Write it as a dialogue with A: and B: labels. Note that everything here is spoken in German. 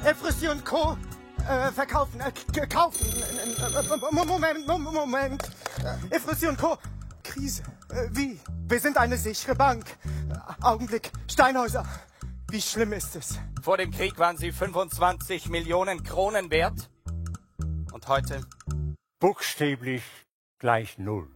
A: Efrissi und Co. Verkaufen, kaufen. Moment. Efrissi und Co. Krise. Wie? Wir sind eine sichere Bank. Augenblick. Steinhäuser. Wie schlimm ist es?
B: Vor dem Krieg waren sie 25 Millionen Kronen wert. Und heute?
C: Buchstäblich gleich 0.